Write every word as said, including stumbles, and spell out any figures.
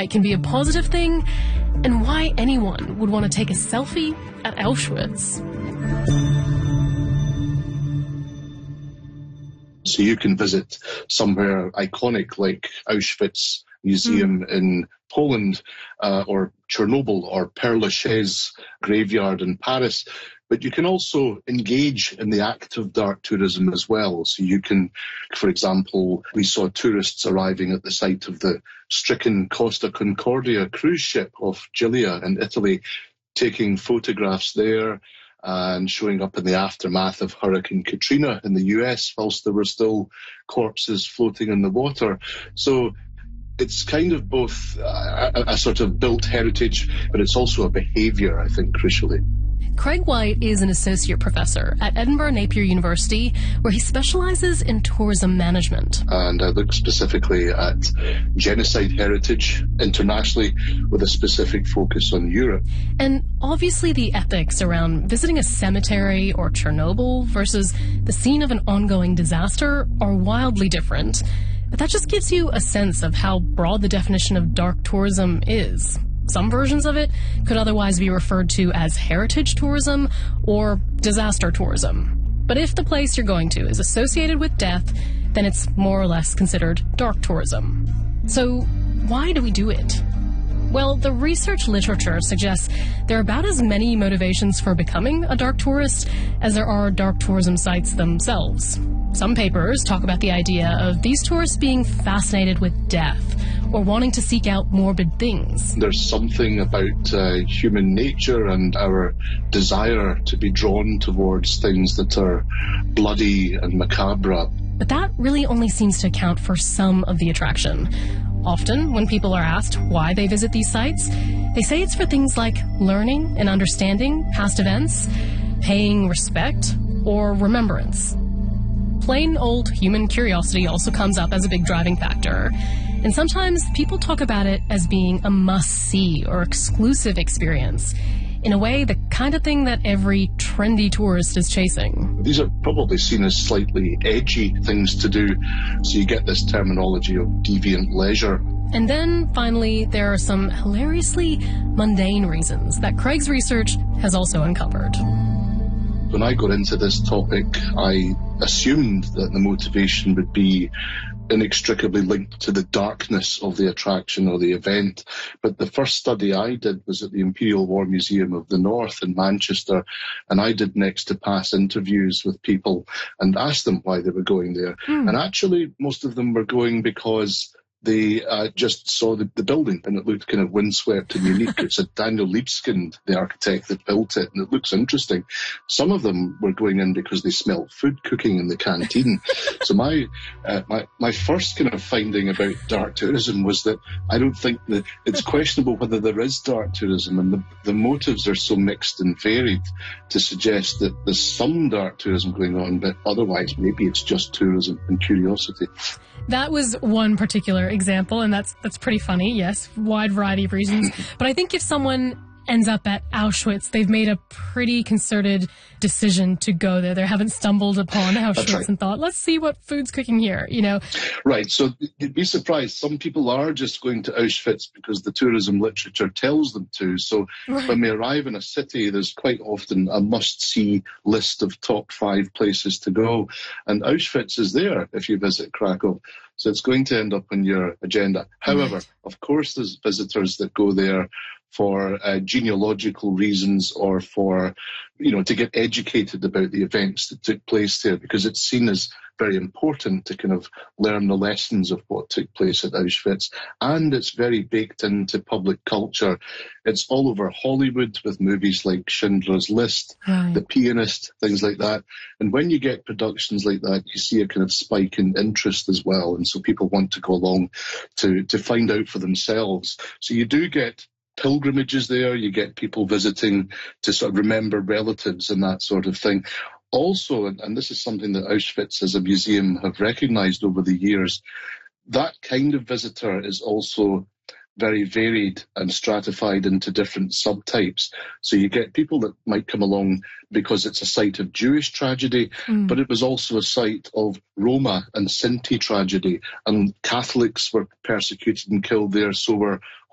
why it can be a positive thing, and why anyone would want to take a selfie at Auschwitz. So you can visit somewhere iconic like Auschwitz Museum mm. in Poland, uh, or Chernobyl, or Père Lachaise graveyard in Paris. But you can also engage in the act of dark tourism as well. So you can, for example, we saw tourists arriving at the site of the stricken Costa Concordia cruise ship off Gilia in Italy, taking photographs there and showing up in the aftermath of Hurricane Katrina in the U S whilst there were still corpses floating in the water. So it's kind of both a, a sort of built heritage, but it's also a behaviour, I think, crucially. Craig White is an associate professor at Edinburgh Napier University, where he specialises in tourism management. And I look specifically at genocide heritage internationally, with a specific focus on Europe. And obviously the ethics around visiting a cemetery or Chernobyl versus the scene of an ongoing disaster are wildly different. But that just gives you a sense of how broad the definition of dark tourism is. Some versions of it could otherwise be referred to as heritage tourism or disaster tourism. But if the place you're going to is associated with death, then it's more or less considered dark tourism. So why do we do it? Well, the research literature suggests there are about as many motivations for becoming a dark tourist as there are dark tourism sites themselves. Some papers talk about the idea of these tourists being fascinated with death or wanting to seek out morbid things. There's something about uh, human nature and our desire to be drawn towards things that are bloody and macabre. But that really only seems to account for some of the attraction. Often, when people are asked why they visit these sites, they say it's for things like learning and understanding past events, paying respect, or remembrance. Plain old human curiosity also comes up as a big driving factor. And sometimes people talk about it as being a must-see or exclusive experience, in a way the kind of thing that every trendy tourist is chasing. These are probably seen as slightly edgy things to do, so you get this terminology of deviant leisure. And then, finally, there are some hilariously mundane reasons that Craig's research has also uncovered. When I got into this topic, I assumed that the motivation would be inextricably linked to the darkness of the attraction or the event. But the first study I did was at the Imperial War Museum of the North in Manchester, and I did next to pass interviews with people and asked them why they were going there. Mm. And actually, most of them were going because they uh, just saw the, the building and it looked kind of windswept and unique. It's a Daniel Libeskind, the architect, that built it, and it looks interesting. Some of them were going in because they smelled food cooking in the canteen. So my, uh, my my first kind of finding about dark tourism was that I don't think that it's questionable whether there is dark tourism, and the, the motives are so mixed and varied to suggest that there's some dark tourism going on, but otherwise maybe it's just tourism and curiosity. That was one particular example, and that's that's pretty funny, yes, wide variety of reasons. But I think if someone ends up at Auschwitz, they've made a pretty concerted decision to go there. They haven't stumbled upon Auschwitz right. and thought, let's see what food's cooking here, you know. Right, so you'd be surprised. Some people are just going to Auschwitz because the tourism literature tells them to. So right. when they arrive in a city, there's quite often a must-see list of top five places to go. And Auschwitz is there if you visit Krakow. So it's going to end up on your agenda. However, right. of course, there's visitors that go there for uh, genealogical reasons or for, you know, to get educated about the events that took place there, because it's seen as very important to kind of learn the lessons of what took place at Auschwitz. And it's very baked into public culture. It's all over Hollywood with movies like Schindler's List, right. The Pianist, things like that. And when you get productions like that, you see a kind of spike in interest as well. And so people want to go along to, to find out for themselves. So you do get pilgrimages there, you get people visiting to sort of remember relatives and that sort of thing. Also, and, and this is something that Auschwitz as a museum have recognised over the years, that kind of visitor is also very varied and stratified into different subtypes. So you get people that might come along because it's a site of Jewish tragedy, mm. but it was also a site of Roma and Sinti tragedy, and Catholics were persecuted and killed there, so were